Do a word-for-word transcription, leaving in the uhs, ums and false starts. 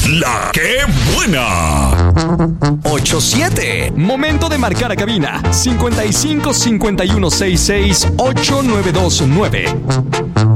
La que buena. ocho siete. Momento de marcar a cabina. cincuenta y cinco cincuenta y uno sesenta y seis ocho nueve dos nueve.